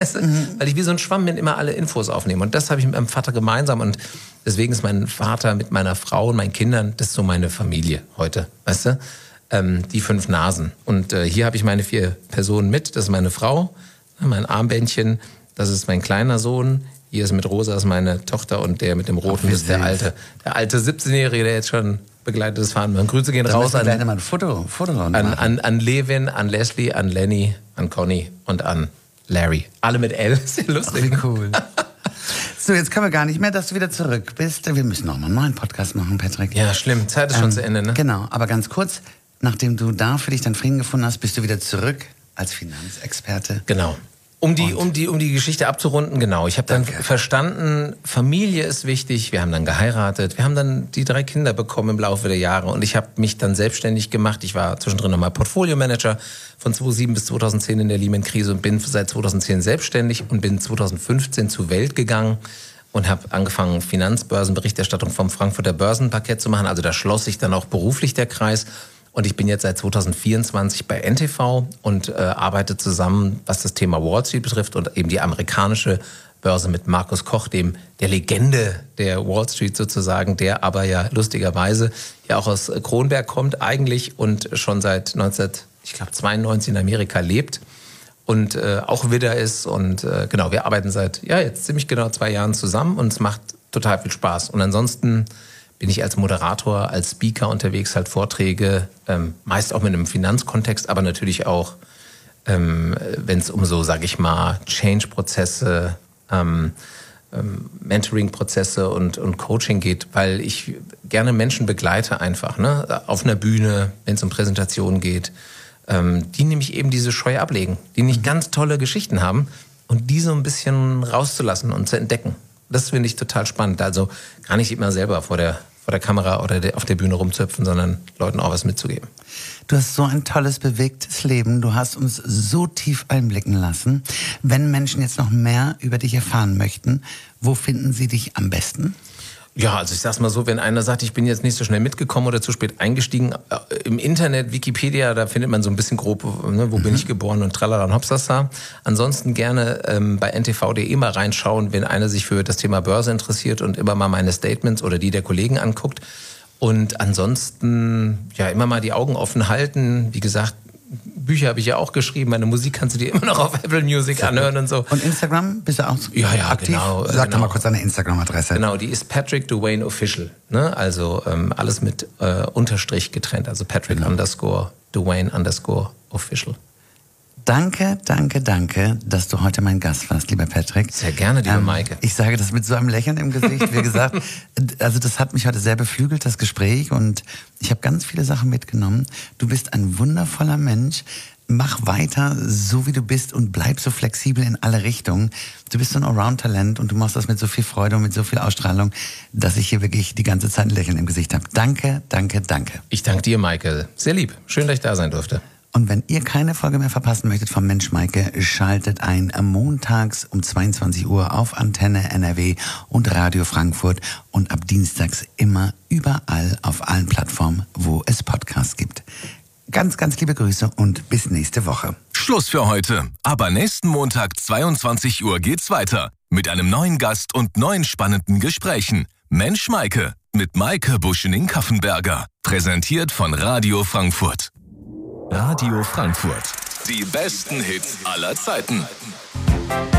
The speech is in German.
weißt du? Weil ich wie so ein Schwamm bin, immer alle Infos aufnehme. Und das habe ich mit meinem Vater gemeinsam. Und deswegen ist mein Vater mit meiner Frau und meinen Kindern, das ist so meine Familie heute, weißt du? Die 5 Nasen. Und hier habe ich meine 4 Personen mit. Das ist meine Frau, mein Armbändchen, das ist mein kleiner Sohn. Hier ist mit Rosa ist meine Tochter und der mit dem Roten ist der alte 17-Jährige, der jetzt schon begleitetes Fahren macht. Grüße gehen raus an, mal ein Foto an Levin, an Leslie, an Lenny, an Conny und an Larry. Alle mit L. Ist ja lustig. Ach, wie cool. So, jetzt können wir gar nicht mehr, dass du wieder zurück bist. Wir müssen noch mal einen neuen Podcast machen, Patrick. Ja, schlimm. Zeit ist schon zu Ende, ne? Genau, aber ganz kurz, nachdem du da für dich deinen Frieden gefunden hast, bist du wieder zurück als Finanzexperte. Genau. Um die Geschichte abzurunden, genau. Ich habe dann verstanden, Familie ist wichtig. Wir haben dann geheiratet. Wir haben dann die 3 Kinder bekommen im Laufe der Jahre. Und ich habe mich dann selbstständig gemacht. Ich war zwischendrin nochmal Portfolio-Manager von 2007 bis 2010 in der Lehman-Krise und bin seit 2010 selbstständig und bin 2015 zur Welt gegangen und habe angefangen, Finanzbörsenberichterstattung vom Frankfurter Börsenparkett zu machen. Also da schloss sich dann auch beruflich der Kreis. Und ich bin jetzt seit 2024 bei NTV und arbeite zusammen, was das Thema Wall Street betrifft und eben die amerikanische Börse mit Markus Koch, der Legende der Wall Street sozusagen, der aber ja lustigerweise ja auch aus Kronberg kommt eigentlich und schon seit 1992 in Amerika lebt und auch Widder ist. Und genau, wir arbeiten seit jetzt ziemlich genau 2 Jahren zusammen und es macht total viel Spaß. Und ansonsten bin ich als Moderator, als Speaker unterwegs, halt Vorträge, meist auch mit einem Finanzkontext, aber natürlich auch, wenn es um so, sage ich mal, Change-Prozesse, Mentoring-Prozesse und Coaching geht, weil ich gerne Menschen begleite einfach, ne, auf einer Bühne, wenn es um Präsentationen geht, die nämlich eben diese Scheu ablegen, die nicht ganz tolle Geschichten haben und die so ein bisschen rauszulassen und zu entdecken. Das finde ich total spannend. Also gar nicht immer selber vor der Kamera oder auf der Bühne rumzuhüpfen, sondern Leuten auch was mitzugeben. Du hast so ein tolles, bewegtes Leben. Du hast uns so tief einblicken lassen. Wenn Menschen jetzt noch mehr über dich erfahren möchten, wo finden sie dich am besten? Ja, also ich sag's mal so, wenn einer sagt, ich bin jetzt nicht so schnell mitgekommen oder zu spät eingestiegen, im Internet, Wikipedia, da findet man so ein bisschen grob, ne, wo bin ich geboren und tralala und hopsasa. Ansonsten gerne bei ntv.de mal reinschauen, wenn einer sich für das Thema Börse interessiert und immer mal meine Statements oder die der Kollegen anguckt. Und ansonsten, ja, immer mal die Augen offen halten. Wie gesagt, Bücher habe ich ja auch geschrieben, meine Musik kannst du dir immer noch auf Apple Music anhören und so. Und Instagram, bist du auch aktiv? Genau. Sag doch mal kurz deine Instagram-Adresse. Genau, die ist Patrick Dwayne Official. Ne? Also alles mit Unterstrich getrennt, also Patrick _Dwayne _Official. Danke, dass du heute mein Gast warst, lieber Patrick. Sehr gerne, liebe Maike. Ich sage das mit so einem Lächeln im Gesicht. Wie gesagt, also das hat mich heute sehr beflügelt, das Gespräch. Und ich habe ganz viele Sachen mitgenommen. Du bist ein wundervoller Mensch. Mach weiter, so wie du bist und bleib so flexibel in alle Richtungen. Du bist so ein Allround-Talent und du machst das mit so viel Freude und mit so viel Ausstrahlung, dass ich hier wirklich die ganze Zeit ein Lächeln im Gesicht habe. Danke. Ich danke dir, Maike. Sehr lieb. Schön, dass ich da sein durfte. Und wenn ihr keine Folge mehr verpassen möchtet vom Mensch Maike, schaltet ein montags um 22 Uhr auf Antenne NRW und Radio Frankfurt und ab dienstags immer überall auf allen Plattformen, wo es Podcasts gibt. Ganz, ganz liebe Grüße und bis nächste Woche. Schluss für heute. Aber nächsten Montag 22 Uhr geht's weiter mit einem neuen Gast und neuen spannenden Gesprächen. Mensch Maike mit Maike Buschening-Kaffenberger. Präsentiert von Radio Frankfurt. Radio Frankfurt. Die besten Hits aller Zeiten.